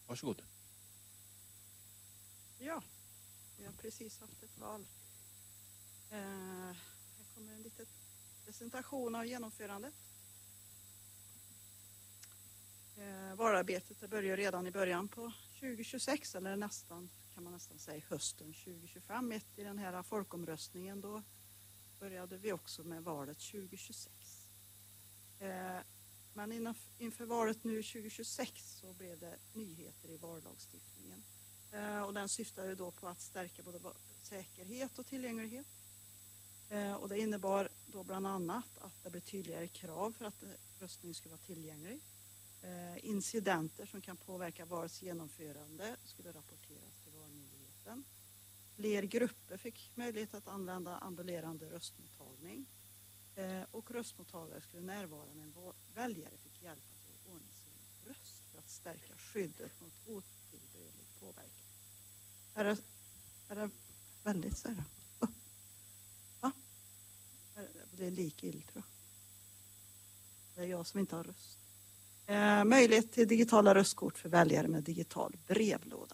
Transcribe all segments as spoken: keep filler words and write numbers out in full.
Varsågod. Ja, vi har precis haft ett val. Eh, här kommer en liten presentation av genomförandet. Eh, valarbetet det börjar redan i början på tjugo tjugosex, eller nästan kan man nästan säga hösten tjugo tjugofem. Mitt i den här folkomröstningen då började vi också med valet tjugo tjugosex. Eh, men innanf- inför valet nu tjugo tjugosex så blev det nyheter i vallagstiftningen. Eh, och den syftade då på att stärka både säkerhet och tillgänglighet. Eh, och det innebar då bland annat att det blev tydligare krav för att röstning skulle vara tillgänglig. Eh, incidenter som kan påverka valets genomförande skulle rapporteras till Valmyndigheten. Fler grupper fick möjlighet att använda ambulerande röstmottagning. Eh, och röstmottagare skulle närvara när en väljare fick hjälp att ordna sin röst för att stärka skyddet mot otillbörlig påverkan. Är det, är det väldigt så här? Va? Det blir lik ill, tror jag. Det är jag som inte har röst. Eh, möjlighet till digitala röstkort för väljare med digital brevlåda.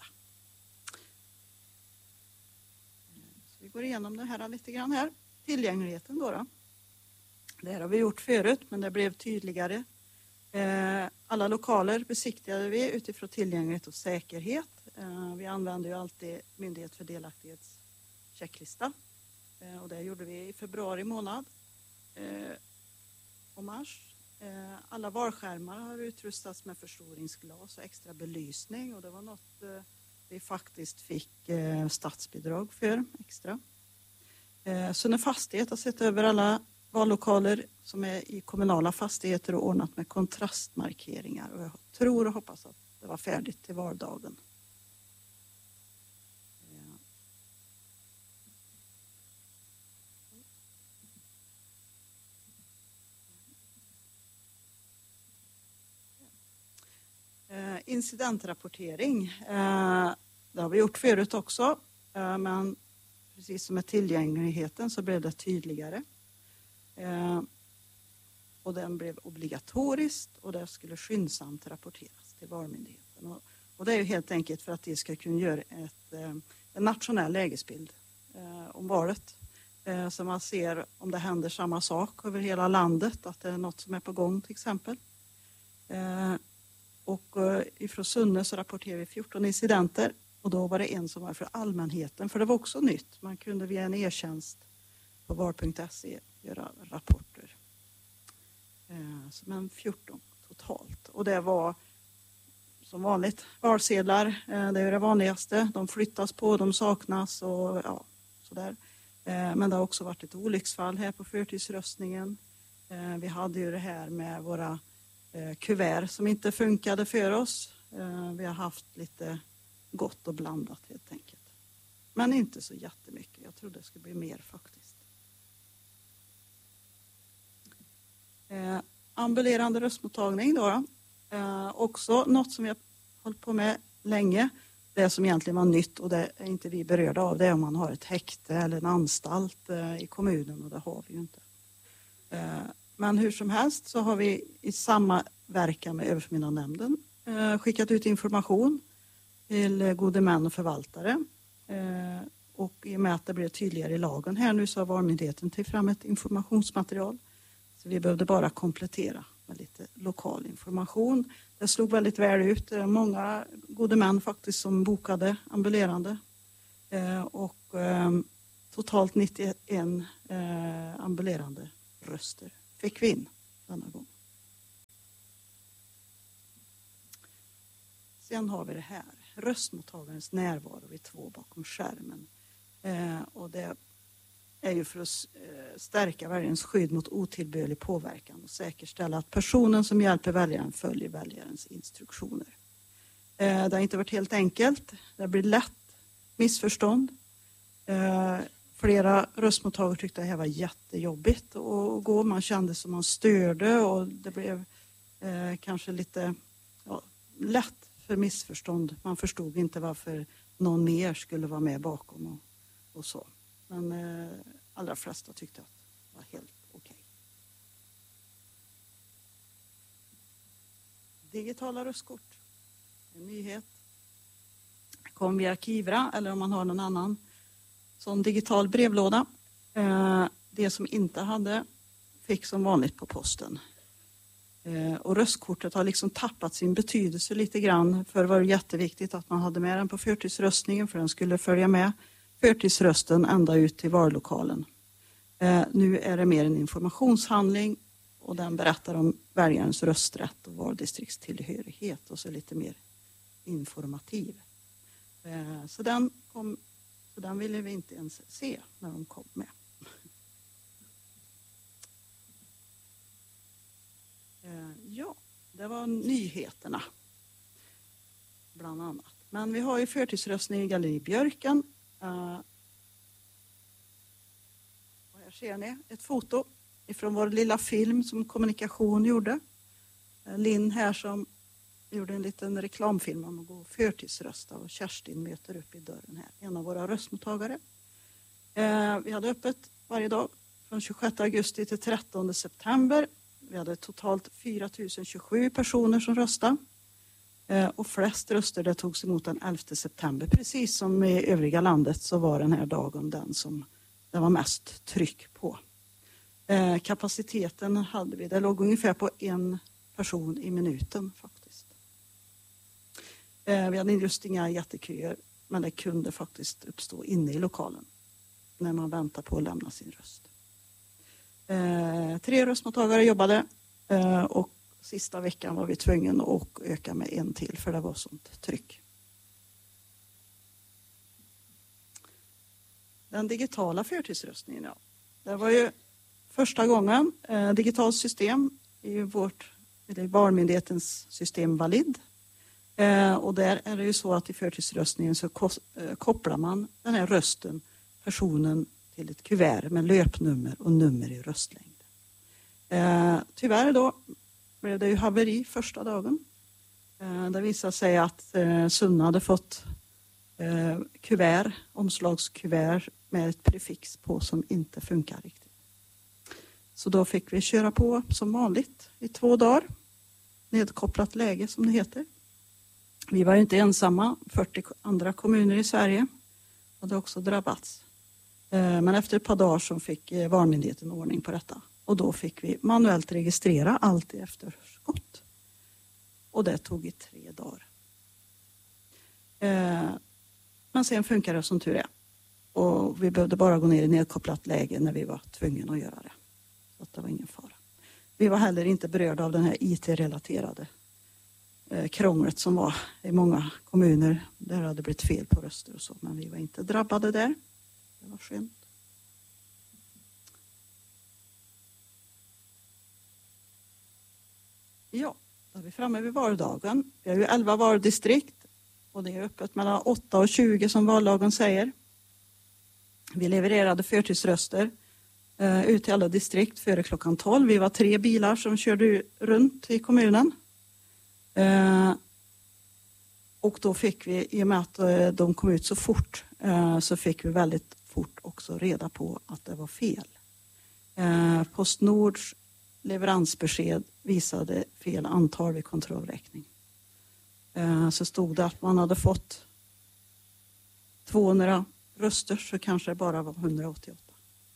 Eh, så vi går igenom det här lite grann här. Tillgängligheten då, då. Det här har vi gjort förut, men det blev tydligare. Eh, alla lokaler besiktigade vi utifrån tillgänglighet och säkerhet. Eh, vi använder ju alltid Myndighet för delaktighets checklista. Eh, och det gjorde vi i februari månad eh, och mars. Eh, alla valskärmar har utrustats med förstoringsglas och extra belysning. Och det var något eh, vi faktiskt fick eh, statsbidrag för extra. Eh, Sunne Fastighet har sett över alla vallokaler som är i kommunala fastigheter och ordnat med kontrastmarkeringar. Och jag tror och hoppas att det var färdigt till valdagen. Eh, incidentrapportering. Eh, det har vi gjort förut också. Eh, men precis som med tillgängligheten så blev det tydligare. Eh, och den blev obligatoriskt och det skulle skyndsamt rapporteras till Valmyndigheten. Och, och det är ju helt enkelt för att de ska kunna göra ett, eh, en nationell lägesbild eh, om valet. Eh, så man ser om det händer samma sak över hela landet, att det är något som är på gång till exempel. Eh, och eh, ifrån Sunne så rapporterar vi fjorton incidenter och då var det en som var för allmänheten, för det var också nytt. Man kunde via en e-tjänst på val punkt se göra rapporter. Eh, men fjorton totalt. Och det var som vanligt valsedlar, eh, det är det vanligaste. De flyttas på, de saknas och ja, sådär. Eh, men det har också varit ett olycksfall här på förtidsröstningen. Eh, vi hade ju det här med våra eh, kuvert som inte funkade för oss. Eh, vi har haft lite gott och blandat helt enkelt. Men inte så jättemycket. Jag trodde det skulle bli mer faktiskt. Eh, ambulerande röstmottagning då. då. Eh, också något som vi har hållit på med länge. Det som egentligen var nytt och det är inte vi berörda av. Det är om man har ett häkte eller en anstalt eh, i kommunen och det har vi ju inte. Eh, men hur som helst så har vi i samverkan med överförmyndarnämnden eh, skickat ut information till eh, gode män och förvaltare. Eh, och i och med att det blev tydligare i lagen här nu så har Valmyndigheten tagit fram ett informationsmaterial. Så vi behövde bara komplettera med lite lokal information. Det slog väldigt väl ut. Många gode män faktiskt som bokade ambulerande. Eh, och eh, totalt nittioen eh, ambulerande röster fick vi in denna gång. Sen har vi det här. Röstmottagarens närvaro vid två bakom skärmen. Eh, och det är ju för att stärka väljarens skydd mot otillbörlig påverkan och säkerställa att personen som hjälper väljaren följer väljarens instruktioner. Det har inte varit helt enkelt. Det blir lätt missförstånd. Flera röstmottagare tyckte att det här var jättejobbigt att gå. Man kände som man störde och det blev kanske lite ja, lätt för missförstånd. Man förstod inte varför någon mer skulle vara med bakom och, och så. Men eh, allra flesta tyckte att det var helt okej. Digitala röstkort. En nyhet. kom via Kivra eller om man har någon annan sån digital brevlåda. Det som inte hade fick som vanligt på posten. Och röstkortet har liksom tappat sin betydelse lite grann. För det var jätteviktigt att man hade med den på förtidsröstningen för den skulle följa med förtidsrösten ända ut till vallokalen. Nu är det mer en informationshandling och den berättar om väljarens rösträtt och valdistriktstillhörighet och så lite mer informativ. Så den, kom, så den ville vi inte ens se när de kom med. Ja, det var nyheterna bland annat. Men vi har ju förtidsröstning i Galleri Björken. Och här ser ni ett foto ifrån vår lilla film som Kommunikation gjorde. Linn här som gjorde en liten reklamfilm om att gå och förtidsrösta och Kerstin möter upp i dörren här. En av våra röstmottagare. Vi hade öppet varje dag från tjugosjätte augusti till trettonde september. Vi hade totalt fyra tusen tjugosju personer som röstade. Och flest röster det togs emot den elfte september. Precis som i övriga landet så var den här dagen den som det var mest tryck på. Kapaciteten hade vi, det låg ungefär på en person i minuten faktiskt. Vi hade just inga jätteköer men det kunde faktiskt uppstå inne i lokalen när man väntar på att lämna sin röst. Eh, tre röstmottagare jobbade eh, och sista veckan var vi tvungna att öka med en till för det var sånt tryck. Den digitala förtidsröstningen, ja. Det var ju första gången eh, digitalt system i vårt i Valmyndighetens system Valid. Eh, och där är det ju så att i förtidsröstningen så kos, eh, kopplar man den här rösten, personen till ett kuvert med löpnummer och nummer i röstlängd. Eh, tyvärr då blev det ju haveri första dagen. Eh, det visade sig att eh, Sunna hade fått eh, kuvert, omslagskuvert med ett prefix på som inte funkar riktigt. Så då fick vi köra på som vanligt i två dagar. Nedkopplat läge som det heter. Vi var ju inte ensamma, fyrtio andra kommuner i Sverige hade också drabbats. Men efter ett par dagar så fick Valmyndigheten ordning på detta. Och då fick vi manuellt registrera allt i efterskott. Och det tog i tre dagar. Men sen funkar det som tur är. Och vi behövde bara gå ner i nedkopplat läge när vi var tvungna att göra det. Så att det var ingen fara. Vi var heller inte berörda av den här I T-relaterade krånglet som var i många kommuner. Där hade blivit fel på röster och så. Men vi var inte drabbade där. Det var skönt. Ja, då är vi framme vid valdagen. Vi har ju elva valdistrikt och det är öppet mellan åtta och tjugo som vallagen säger. Vi levererade förtidsröster eh, ut till alla distrikt före klockan tolv. Vi var tre bilar som körde runt i kommunen. Eh, och då fick vi, i och med att eh, de kom ut så fort, eh, så fick vi väldigt fort också reda på att det var fel. Eh, Postnords leveransbesked visade fel antal vid kontrollräkning. Eh, så stod det att man hade fått tvåhundra röster så kanske det bara var hundraåttioåtta.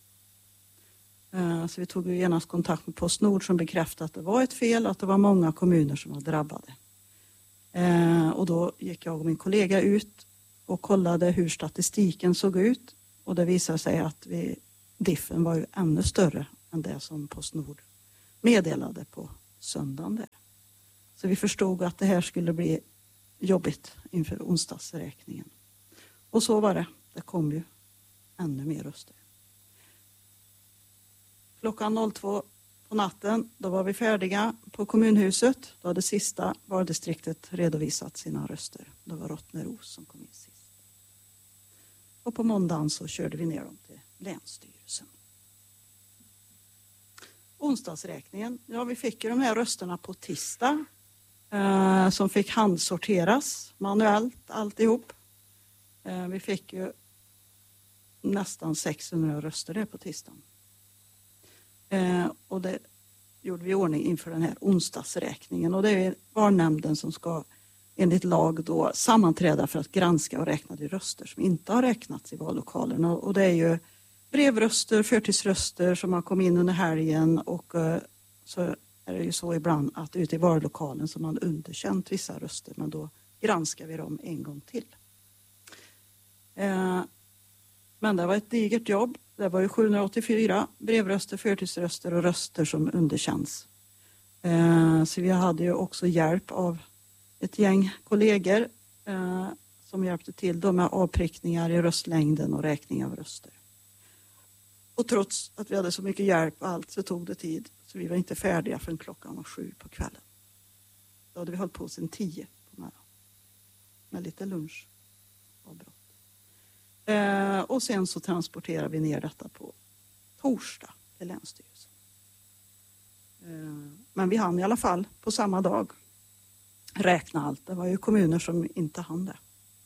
Eh, så vi tog ju genast kontakt med Postnord som bekräftade att det var ett fel och att det var många kommuner som var drabbade. Eh, och då gick jag och min kollega ut och kollade hur statistiken såg ut. Och det visade sig att vi, diffen var ju ännu större än det som Postnord meddelade på söndagen där. Så vi förstod att det här skulle bli jobbigt inför onsdagsräkningen. Och så var det. Det kom ju ännu mer röster. Klockan två på natten, då var vi färdiga på kommunhuset. Då hade sista valdistriktet redovisat sina röster. Det var Rottneros som kom in sist. Och på måndagen så körde vi ner dem till Länsstyrelsen. Onsdagsräkningen, ja vi fick ju de här rösterna på tisdag. Eh, som fick handsorteras manuellt alltihop. Eh, vi fick ju nästan sexhundra röster där på tisdagen. Eh, och det gjorde vi i ordning inför den här onsdagsräkningen. Och det är valnämnden som ska enligt lag då sammanträda för att granska och räkna de röster som inte har räknats i vallokalen. Och, och det är ju brevröster, förtidsröster som har kommit in under helgen och eh, så är det ju så ibland att ute i vallokalen som man underkänt vissa röster, men då granskar vi dem en gång till. Eh, men det var ett digert jobb. Det var ju sjuhundraåttiofyra brevröster, förtidsröster och röster som underkänns. Eh, så vi hade ju också hjälp av ett gäng kollegor eh, som hjälpte till då med avprickningar i röstlängden och räkning av röster. Och trots att vi hade så mycket hjälp och allt så tog det tid. Så vi var inte färdiga förrän klockan var sju på kvällen. Då hade vi hållit på sedan tio på morgonen. Med lite lunch och brott. Eh, och sen så transporterade vi ner detta på torsdag till Länsstyrelsen. Eh, men vi hann i alla fall på samma dag räkna allt. Det var ju kommuner som inte hann det.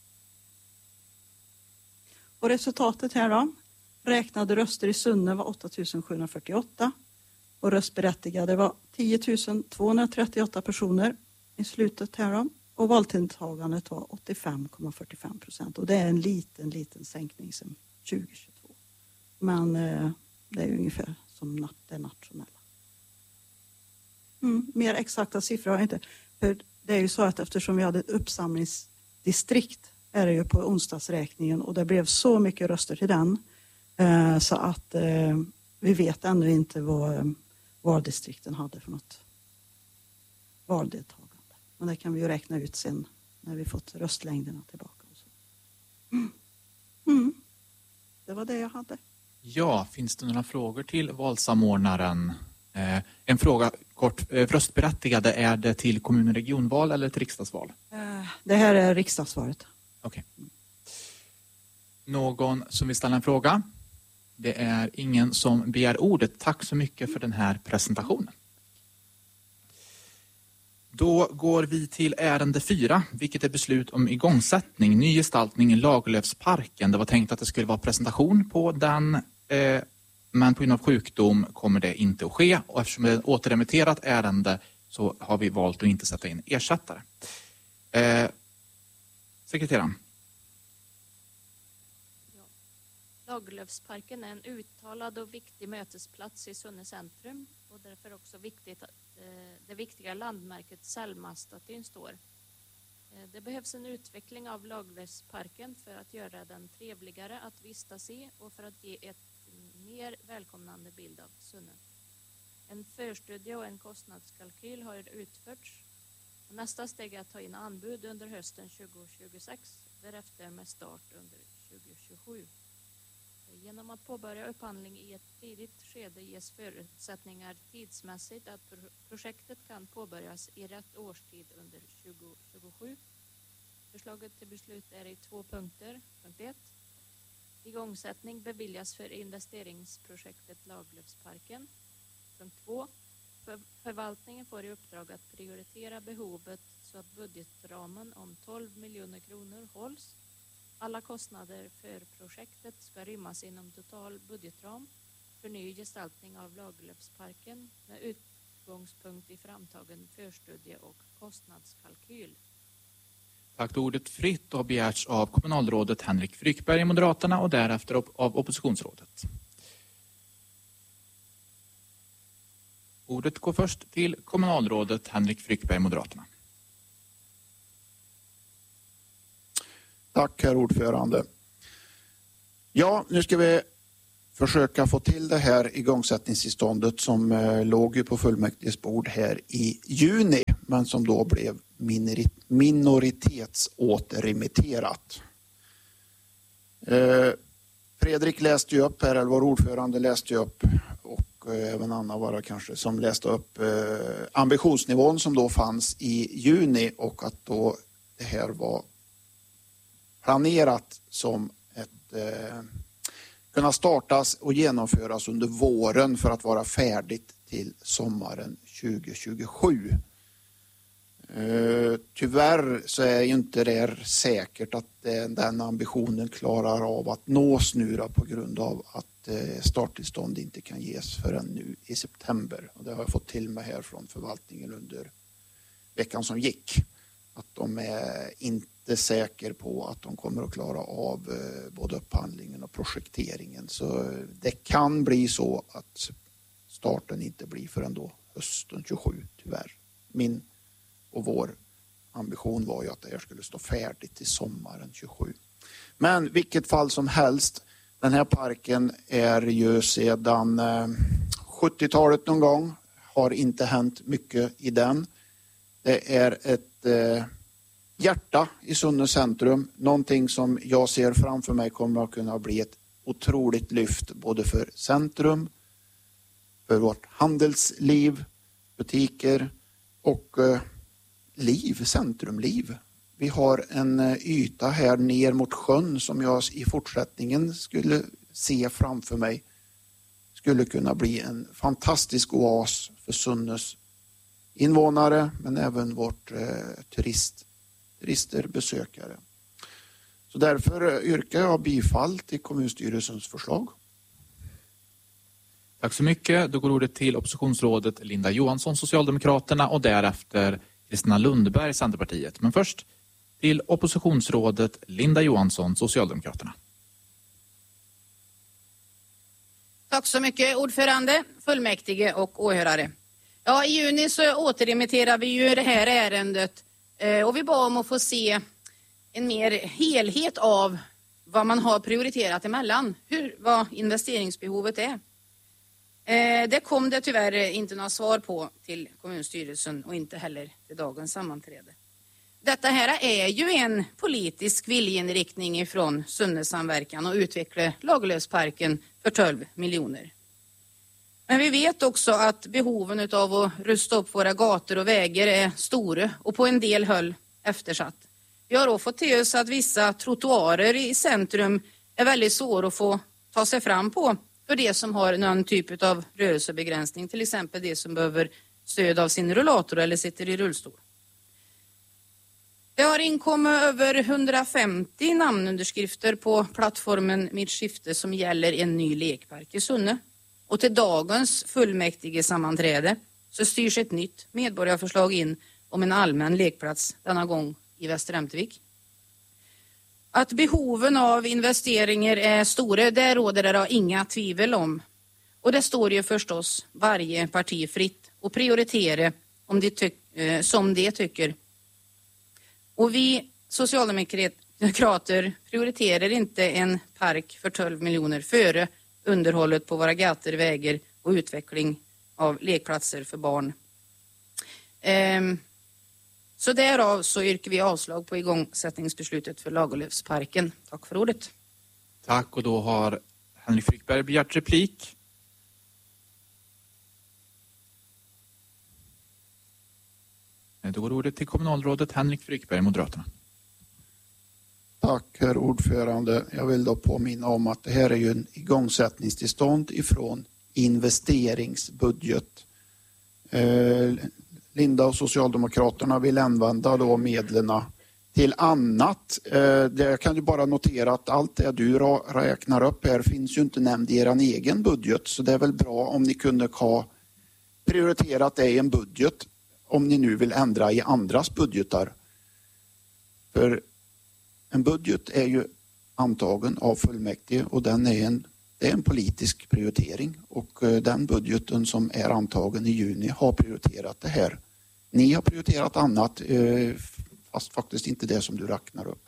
Och resultatet här då. Räknade röster i Sunne var åtta tusen sjuhundrafyrtioåtta och röstberättigade var tio tusen tvåhundratrettioåtta personer i slutet här då. Och valdeltagandet var åttiofem komma fyrtiofem procent och det är en liten, liten sänkning sedan tjugohundratjugotvå. Men eh, det är ungefär som nat- det nationella. Mm, mer exakta siffror har jag inte. För det är ju så att eftersom vi hade ett uppsamlingsdistrikt är det ju på onsdagsräkningen och det blev så mycket röster till den. Eh, så att eh, vi vet ännu inte vad eh, valdistrikten hade för något valdeltagande. Men det kan vi ju räkna ut sen när vi fått röstlängderna tillbaka. Och så. Mm. Mm. Det var det jag hade. Ja, finns det några frågor till valsamordnaren? Eh, en fråga kort. Eh, röstberättigade, är det till kommun- och regionval eller till riksdagsval? Eh, det här är riksdagsvalet. Okej. Okay. Någon som vill ställa en fråga? Det är ingen som begär ordet. Tack så mycket för den här presentationen. Då går vi till ärende fyra, vilket är beslut om igångsättning, ny gestaltning i Lagerlöfsparken. Det var tänkt att det skulle vara presentation på den, eh, men på grund av sjukdom kommer det inte att ske. Och eftersom det är ett återremitterat ärende så har vi valt att inte sätta in ersättare. Eh, sekreteraren. Lagerlöfsparken är en uttalad och viktig mötesplats i Sunne centrum och därför också viktigt att eh, det viktiga landmärket Selma-statyn står. Eh, det behövs en utveckling av Lagerlöfsparken för att göra den trevligare att vistas i och för att ge ett mer välkomnande bild av Sunne. En förstudie och en kostnadskalkyl har utförts. Och nästa steg är att ta in anbud under hösten tjugohundratjugosex, därefter med start under tjugohundratjugosju. Genom att påbörja upphandling i ett tidigt skede ges förutsättningar tidsmässigt att projektet kan påbörjas i rätt årstid under tjugohundratjugosju. Förslaget till beslut är i två punkter. Punkt ett. Igångsättning beviljas för investeringsprojektet Lagerlöfsparken. Punkt två. För förvaltningen får i uppdrag att prioritera behovet så att budgetramen om tolv miljoner kronor hålls. Alla kostnader för projektet ska rymmas inom total budgetram för ny gestaltning av Lagerlöfsparken med utgångspunkt i framtagen förstudie och kostnadskalkyl. Tack, ordet fritt har begärts av kommunalrådet Henrik Frykberg i Moderaterna och därefter av oppositionsrådet. Ordet går först till kommunalrådet Henrik Frykberg i Moderaterna. Tack, herr ordförande. Ja, nu ska vi försöka få till det här igångsättningstillståndet som eh, låg ju på fullmäktiges bord här i juni, men som då blev minoritetsåterremitterat. Eh, Fredrik läste ju upp här, eller vår ordförande läste ju upp, och eh, även Anna var det kanske, som läste upp eh, ambitionsnivån som då fanns i juni och att då det här var planerat som ett eh, kunna startas och genomföras under våren för att vara färdigt till sommaren tjugohundratjugosju. Eh, tyvärr så är ju inte det säkert att eh, den ambitionen klarar av att nås nu då, på grund av att eh, starttillstånd inte kan ges förrän nu i september. Och det har jag fått till mig här från förvaltningen under veckan som gick. Att de är inte säkra på att de kommer att klara av eh, både upphandlingen och projekteringen. Så det kan bli så att starten inte blir förrän då hösten tjugosju, tyvärr. Min och vår ambition var ju att det här skulle stå färdigt till sommaren tjugosju. Men vilket fall som helst, den här parken är ju sedan eh, sjuttiotalet någon gång. Har inte hänt mycket i den. Det är ett eh, hjärta i Sunne centrum. Någonting som jag ser framför mig kommer att kunna bli ett otroligt lyft både för centrum, för vårt handelsliv, butiker och eh, liv, centrumliv. Vi har en eh, yta här ner mot sjön som jag i fortsättningen skulle se framför mig skulle kunna bli en fantastisk oas för Sunnes invånare men även vårt eh, turist, turister, besökare. Så därför yrkar jag bifall till kommunstyrelsens förslag. Tack så mycket. Då går ordet till oppositionsrådet Linda Johansson, Socialdemokraterna, och därefter Kristina Lundberg, Centerpartiet. Men först till oppositionsrådet Linda Johansson, Socialdemokraterna. Tack så mycket, ordförande, fullmäktige och åhörare. Ja, i juni så återremitterar vi ju det här ärendet och vi bad om att få se en mer helhet av vad man har prioriterat emellan, hur, vad investeringsbehovet är. Det kom det tyvärr inte några svar på till kommunstyrelsen och inte heller till dagens sammanträde. Detta här är ju en politisk viljeinriktning från Sunnesamverkan och utveckla Lagerlöfsparken för tolv miljoner. Men vi vet också att behoven av att rusta upp våra gator och vägar är stora och på en del håll eftersatt. Vi har då fått till oss att vissa trottoarer i centrum är väldigt svåra att få ta sig fram på för det som har någon typ av rörelsebegränsning, till exempel det som behöver stöd av sin rullator eller sitter i rullstol. Det har inkommit över hundrafemtio namnunderskrifter på plattformen Mitt skifte som gäller en ny lekpark i Sunne. Och till dagens fullmäktige sammanträde så styrs ett nytt medborgarförslag in om en allmän lekplats, denna gång i Väster Ämtervik. Att behoven av investeringar är stora, det råder det inga tvivel om. Och det står ju förstås varje parti fritt att prioritera om de ty- som de tycker. Och vi socialdemokrater prioriterar inte en park för tolv miljoner före underhållet på våra gator, vägar och utveckling av lekplatser för barn. Ehm, så därav så yrkar vi avslag på igångsättningsbeslutet för Lagerlöfsparken. Tack för ordet. Tack, och då har Henrik Frykberg begärt replik. Då går ordet till kommunalrådet Henrik Frykberg, Moderaterna. Tack, herr ordförande. Jag vill då påminna om att det här är ju en igångsättningstillstånd ifrån investeringsbudget. Eh, Linda och Socialdemokraterna vill använda då medlen till annat. Eh, det, jag kan ju bara notera att allt det du räknar upp här finns ju inte nämnt i er egen budget. Så det är väl bra om ni kunde ha prioriterat det i en budget om ni nu vill ändra i andras budgetar. För en budget är ju antagen av fullmäktige och den är en, det är en politisk prioritering. Och den budgeten som är antagen i juni har prioriterat det här. Ni har prioriterat annat, fast faktiskt inte det som du räknar upp.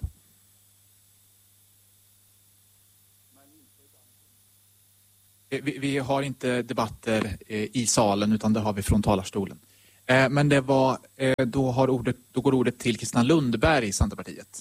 Vi, vi har inte debatter i salen utan det har vi från talarstolen. Men det var, då, har ordet, då går ordet till Kristina Lundberg, Centerpartiet.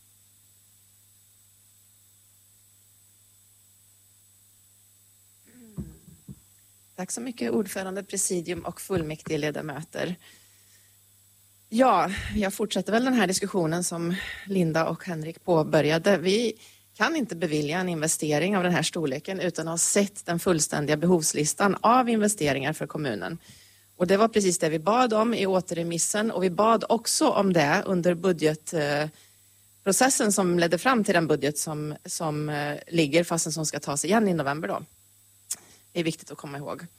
Tack så mycket, ordförande, presidium och fullmäktige ledamöter. Ja, jag fortsätter väl den här diskussionen som Linda och Henrik påbörjade. Vi kan inte bevilja en investering av den här storleken utan att ha sett den fullständiga behovslistan av investeringar för kommunen. Och det var precis det vi bad om i återremissen och vi bad också om det under budgetprocessen som ledde fram till den budget som, som ligger fastän som ska tas igen i november då. Det är viktigt att komma ihåg.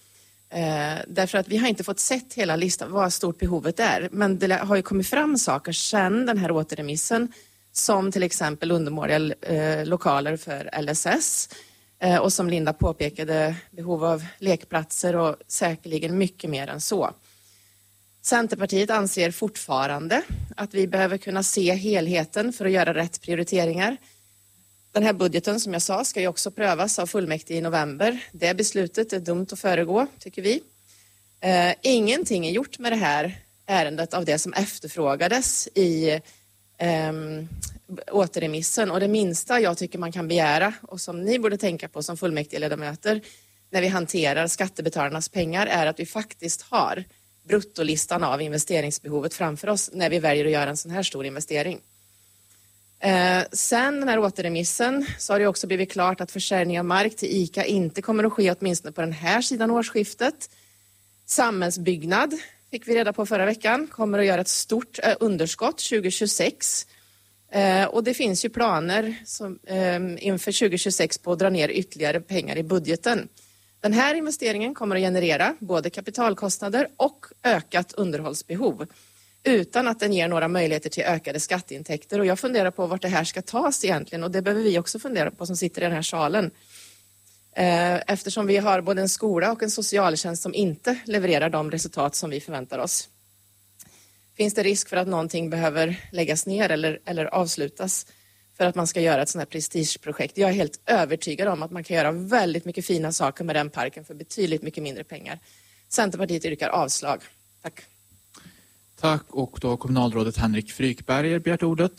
Eh, därför att vi har inte fått sett hela listan, vad stort behovet är. Men det har ju kommit fram saker sedan den här återremissen, som till exempel undermåliga eh, lokaler för L S S. Eh, och som Linda påpekade, behov av lekplatser och säkerligen mycket mer än så. Centerpartiet anser fortfarande att vi behöver kunna se helheten för att göra rätt prioriteringar. Den här budgeten, som jag sa, ska ju också prövas av fullmäktige i november. Det beslutet är dumt att föregå, tycker vi. Eh, ingenting är gjort med det här ärendet av det som efterfrågades i eh, återremissen. Och det minsta jag tycker man kan begära, och som ni borde tänka på som fullmäktigeledamöter när vi hanterar skattebetalarnas pengar, är att vi faktiskt har bruttolistan av investeringsbehovet framför oss när vi väljer att göra en sån här stor investering. Eh, sen den här återremissen så har det också blivit klart att försäljning av mark till ICA inte kommer att ske åtminstone på den här sidan årsskiftet. Samhällsbyggnad, fick vi reda på förra veckan, kommer att göra ett stort eh, underskott tjugo tjugosex. Eh, och det finns ju planer som, eh, inför tjugo tjugosex på att dra ner ytterligare pengar i budgeten. Den här investeringen kommer att generera både kapitalkostnader och ökat underhållsbehov, utan att den ger några möjligheter till ökade skatteintäkter. Och jag funderar på vart det här ska tas egentligen, och det behöver vi också fundera på som sitter i den här salen. Eftersom vi har både en skola och en socialtjänst som inte levererar de resultat som vi förväntar oss. Finns det risk för att någonting behöver läggas ner eller, eller avslutas för att man ska göra ett sådant här prestigeprojekt? Jag är helt övertygad om att man kan göra väldigt mycket fina saker med den parken för betydligt mycket mindre pengar. Centerpartiet yrkar avslag. Tack. Tack, och då har kommunalrådet Henrik Frykberger begärt ordet.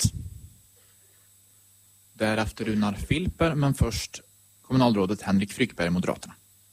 Därefter Runar Filper, men först kommunalrådet Henrik Frykberger, Moderaterna.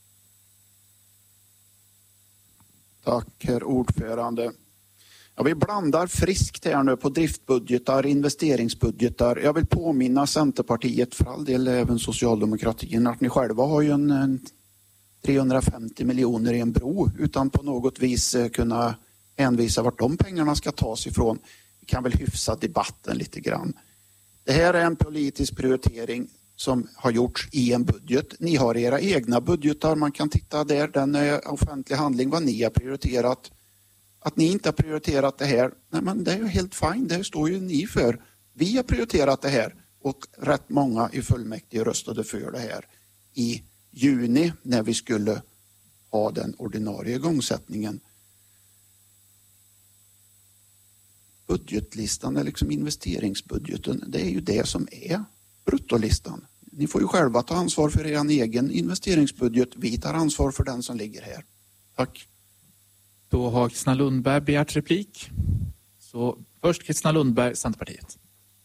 Tack, herr ordförande. Ja, vi blandar friskt här nu på driftbudgetar, investeringsbudgetar. Jag vill påminna Centerpartiet, för all del även socialdemokratin, att ni själva har ju en, en trehundrafemtio miljoner i en bro utan på något vis kunna hänvisa vart de pengarna ska tas ifrån. Vi kan väl hyfsa debatten lite grann. Det här är en politisk prioritering som har gjorts i en budget. Ni har era egna budgetar, man kan titta där, den är offentlig handling, vad ni har prioriterat. Att ni inte har prioriterat det här, nej men det är ju helt fint, det står ju ni för. Vi har prioriterat det här och rätt många i fullmäktige röstade för det här i juni när vi skulle ha den ordinarie igångsättningen. Budgetlistan är liksom investeringsbudgeten, det är ju det som är bruttolistan. Ni får ju själva ta ansvar för er egen investeringsbudget, vi tar ansvar för den som ligger här. Tack. Då har Kristina Lundberg begärt replik. Så först Kristina Lundberg, Centerpartiet.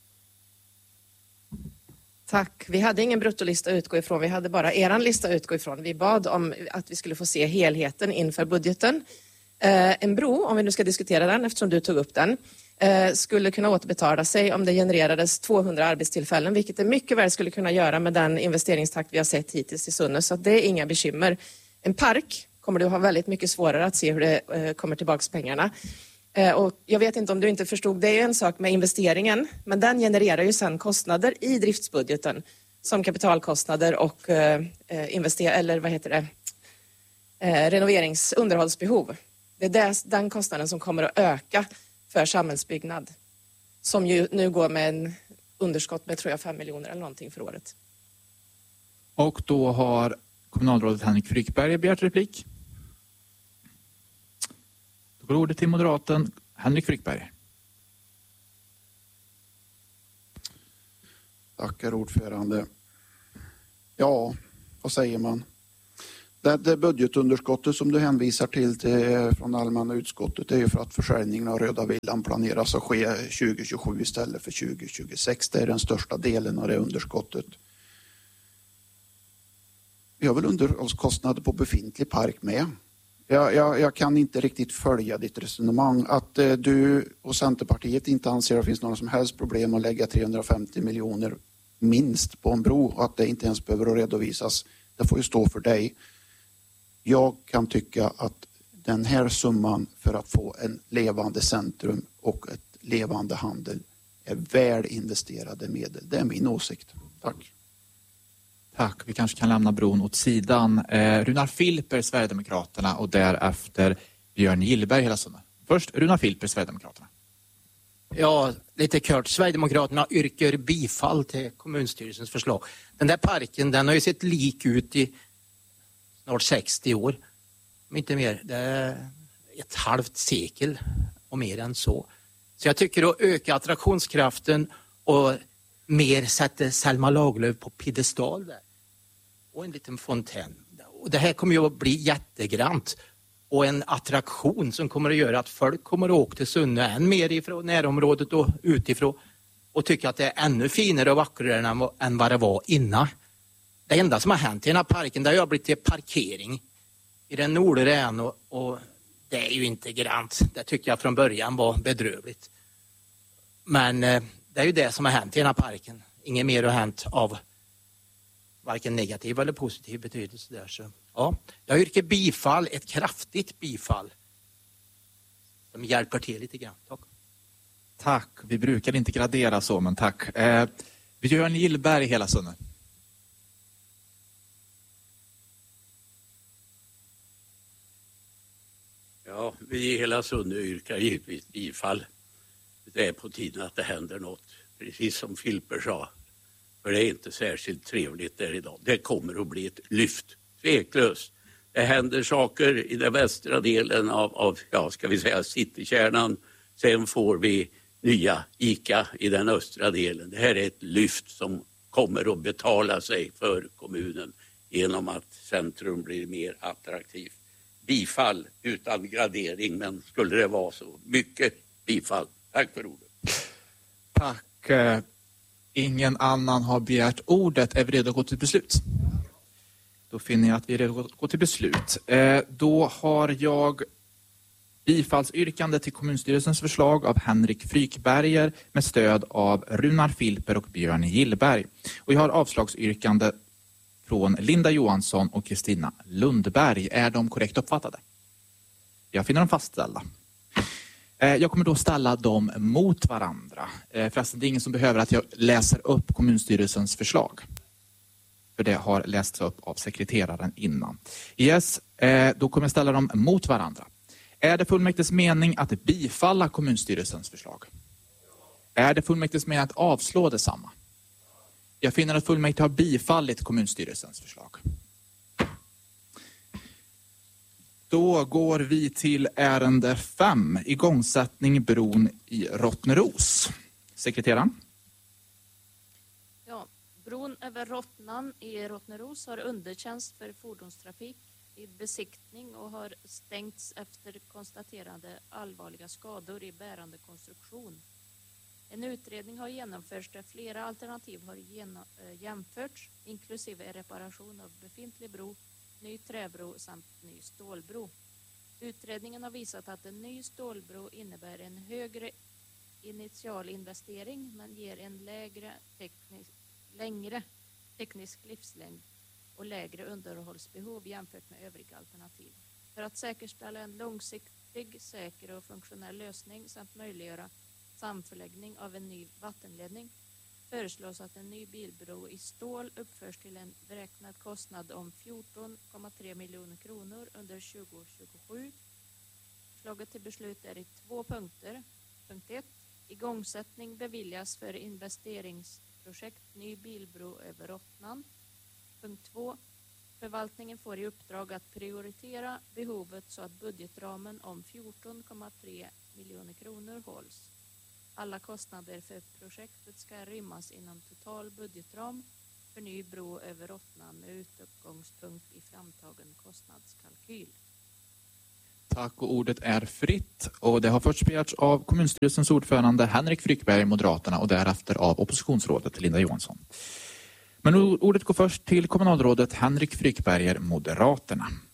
Tack. Vi hade ingen bruttolista att utgå ifrån. Vi hade bara eran lista att utgå ifrån. Vi bad om att vi skulle få se helheten inför budgeten. Eh, en bro, om vi nu ska diskutera den eftersom du tog upp den, eh, skulle kunna återbetala sig om det genererades tvåhundra arbetstillfällen, vilket det mycket väl skulle kunna göra med den investeringstakt vi har sett hittills i Sunne. Så det är inga bekymmer. En park kommer du ha väldigt mycket svårare att se hur det eh, kommer tillbaka pengarna. Eh, och jag vet inte om du inte förstod, det är ju en sak med investeringen, men den genererar ju sedan kostnader i driftsbudgeten som kapitalkostnader och eh, invester- eller vad heter det? Eh, renoverings- underhållsbehov. Det är des, den kostnaden som kommer att öka för samhällsbyggnad, som ju nu går med en underskott med tror jag fem miljoner eller någonting för året. Och då har kommunalrådet Henrik Frykberg begärt replik. Då går ordet till moderaten Henrik Frykberg. Tackar ordförande. Ja, vad säger man? Det, det budgetunderskottet som du hänvisar till, till från allmänna utskottet är ju för att försäljningen av Röda Villan planeras att ske tjugo tjugosju istället för tjugo tjugosex. Det är den största delen av det underskottet. Vi har väl underhållskostnader på befintlig park med. Jag, jag, jag kan inte riktigt följa ditt resonemang. Att eh, du och Centerpartiet inte anser att det finns några som helst problem att lägga trehundrafemtio miljoner minst på en bro och att det inte ens behöver redovisas. Det får ju stå för dig. Jag kan tycka att den här summan för att få en levande centrum och ett levande handel är väl investerade medel. Det är min åsikt. Tack. Tack. Vi kanske kan lämna bron åt sidan. Eh, Runar Filper, Sverigedemokraterna, och därefter Björn Gillberg, Hela Sunne. Först Runar Filper, Sverigedemokraterna. Ja, lite kort. Sverigedemokraterna yrkar bifall till kommunstyrelsens förslag. Den där parken, den har ju sett lik ut i snart sextio år. Om inte mer. Det är ett halvt sekel och mer än så. Så jag tycker att öka attraktionskraften och mer sätta Selma Lagerlöf på piedestal där. Och en liten fontän. Och det här kommer ju att bli jättegrant. Och en attraktion som kommer att göra att folk kommer att åka till Sunne än mer ifrån närområdet och utifrån. Och tycka att det är ännu finare och vackrare än, än vad det var innan. Det enda som har hänt i den här parken, det har blivit till parkering i den nordre än. Och, och det är ju inte grant. Det tycker jag från början var bedrövligt. Men eh, det är ju det som har hänt i den här parken. Inget mer har hänt av varken negativ eller positiv betydelse där. Så, ja, jag yrkar bifall, ett kraftigt bifall som hjälper till lite grann. Tack. Tack. Vi brukar inte gradera så, men tack. Eh, Björn Gillberg, Hela Sunne. Ja, vi i Hela Sunne yrkar givetvis bifall. Det är på tiden att det händer något, precis som Filper sa. För det är inte särskilt trevligt där idag. Det kommer att bli ett lyft, tveklöst. Det händer saker i den västra delen av, av ja, ska vi säga, citykärnan. Sen får vi nya ICA i den östra delen. Det här är ett lyft som kommer att betala sig för kommunen genom att centrum blir mer attraktivt. Bifall utan gradering, men skulle det vara så, mycket bifall. Tack för ordet. Tack. Ingen annan har begärt ordet. Är vi redo att gå till beslut? Då finner jag att vi är redo att gå till beslut. Då har jag bifallsyrkande till kommunstyrelsens förslag av Henrik Frykberger med stöd av Runar Filper och Björn Gillberg. Och jag har avslagsyrkande från Linda Johansson och Kristina Lundberg. Är de korrekt uppfattade? Jag finner dem fastställda. Jag kommer då ställa dem mot varandra. Förresten, det är ingen som behöver att jag läser upp kommunstyrelsens förslag. För det har lästs upp av sekreteraren innan. Yes, då kommer jag ställa dem mot varandra. Är det fullmäktiges mening att bifalla kommunstyrelsens förslag? Är det fullmäktiges mening att avslå detsamma? Jag finner att fullmäktige har bifallit kommunstyrelsens förslag. Då går vi till ärende fem, igångsättning bron i Rottneros. Sekreteraren. Ja, bron över Rottnan i Rottneros har underkänts för fordonstrafik vid besiktning och har stängts efter konstaterade allvarliga skador i bärande konstruktion. En utredning har genomförts där flera alternativ har jämförts, inklusive reparation av befintlig bro, ny träbro samt ny stålbro. Utredningen har visat att en ny stålbro innebär en högre initial investering men ger en lägre teknisk, längre teknisk livslängd och lägre underhållsbehov jämfört med övriga alternativ. För att säkerställa en långsiktig, säker och funktionell lösning samt möjliggöra samförläggning av en ny vattenledning föreslås att en ny bilbro i stål uppförs till en beräknad kostnad om fjorton komma tre miljoner kronor under tjugo tjugosju. Förslaget till beslut är i två punkter. Punkt ett. Igångsättning beviljas för investeringsprojekt ny bilbro över Rottnan. Punkt två. Förvaltningen får i uppdrag att prioritera behovet så att budgetramen om fjorton komma tre miljoner kronor hålls. Alla kostnader för projektet ska rymmas inom total budgetram för ny bro över Rottnan med utgångspunkt i framtagen kostnadskalkyl. Tack, och ordet är fritt. Och det har först begärts av kommunstyrelsens ordförande Henrik Frykberg, Moderaterna, och därefter av oppositionsrådet Linda Johansson. Men ordet går först till kommunalrådet Henrik Frykberger, Moderaterna.